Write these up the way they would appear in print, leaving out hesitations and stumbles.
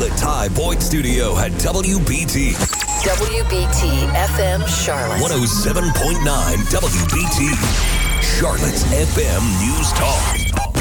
the Ty Boyd Studio at WBT. WBT FM Charlotte. 107.9 WBT. Charlotte's FM News Talk.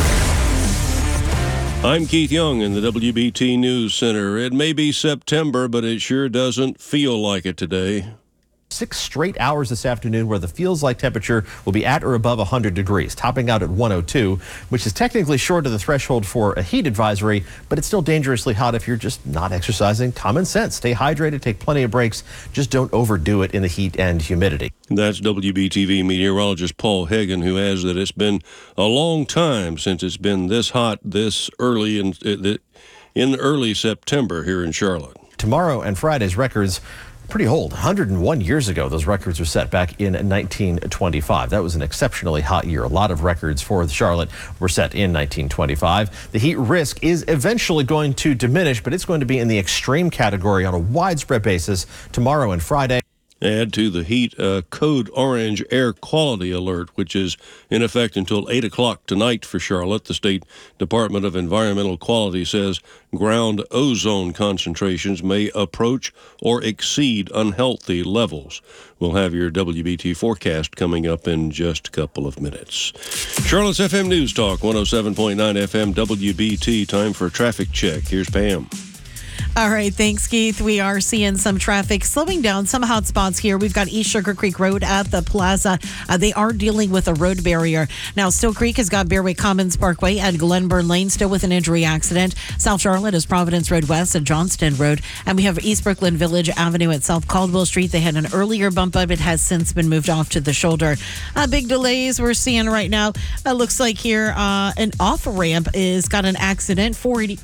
I'm Keith Young in the WBT News Center. It may be September, but it sure doesn't feel like it today. 6 straight hours this afternoon where the feels like temperature will be at or above 100 degrees, topping out at 102, which is technically short of the threshold for a heat advisory, but it's still dangerously hot if you're just not exercising. Common sense. Stay hydrated, take plenty of breaks. Just don't overdo it in the heat and humidity. That's WBTV meteorologist Paul Hagan, who adds that it's been a long time since it's been this hot this early in early September here in Charlotte. Tomorrow and Friday's records pretty old. 101 years ago, those records were set back in 1925. That was an exceptionally hot year. A lot of records for Charlotte were set in 1925. The heat risk is eventually going to diminish, but it's going to be in the extreme category on a widespread basis tomorrow and Friday. Add to the heat code orange air quality alert, which is in effect until 8 o'clock tonight for Charlotte. The State Department of Environmental Quality says ground ozone concentrations may approach or exceed unhealthy levels. We'll have your WBT forecast coming up in just a couple of minutes. Charlotte's FM News Talk, 107.9 FM WBT. Time for a traffic check. Here's Pam. All right, thanks, Keith. We are seeing some traffic slowing down, some hot spots here. We've got East Sugar Creek Road at the plaza. They are dealing with a road barrier. Now, Still Creek has got Bearway Commons Parkway at Glenburn Lane, still with an injury accident. South Charlotte is Providence Road West at Johnston Road. And we have East Brooklyn Village Avenue at South Caldwell Street. They had an earlier bump up. It has since been moved off to the shoulder. Big delays we're seeing right now. Looks like here an off-ramp is got an accident.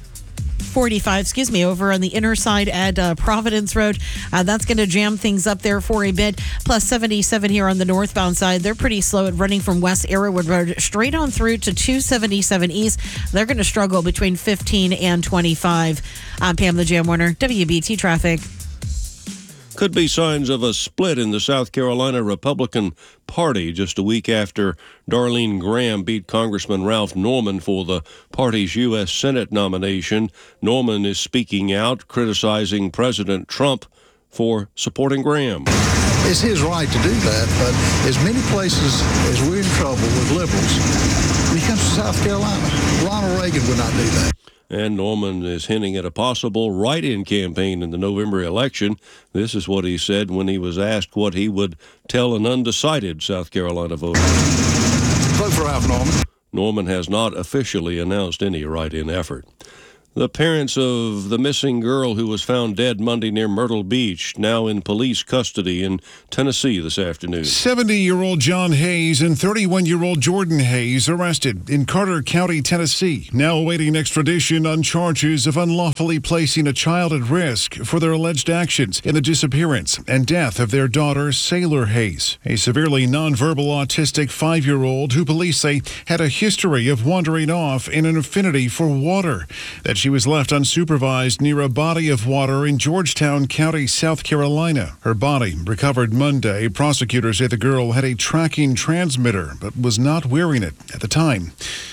45, over on the inner side at Providence Road. That's going to jam things up there for a bit. Plus 77 here on the northbound side. They're pretty slow at running from West Arrowwood Road straight on through to 277 East. They're going to struggle between 15 and 25. I'm Pam the Jam Warner, WBT Traffic. Could be signs of a split in the South Carolina Republican Party just a week after Darlene Graham beat Congressman Ralph Norman for the party's U.S. Senate nomination. Norman is speaking out, criticizing President Trump for supporting Graham. It's his right to do that, but as many places as we're in trouble with liberals, when it comes to South Carolina, Ronald Reagan would not do that. And Norman is hinting at a possible write-in campaign in the November election. This is what he said when he was asked what he would tell an undecided South Carolina voter. Vote for Ralph Norman. Norman has not officially announced any write-in effort. The parents of the missing girl who was found dead Monday near Myrtle Beach, now in police custody in Tennessee this afternoon. 70-year-old John Hayes and 31-year-old Jordan Hayes arrested in Carter County, Tennessee, now awaiting extradition on charges of unlawfully placing a child at risk for their alleged actions in the disappearance and death of their daughter, Sailor Hayes, a severely nonverbal autistic 5-year-old who police say had a history of wandering off in an affinity for water. That she was left unsupervised near a body of water in Georgetown County, South Carolina. Her body recovered Monday. Prosecutors say the girl had a tracking transmitter but was not wearing it at the time.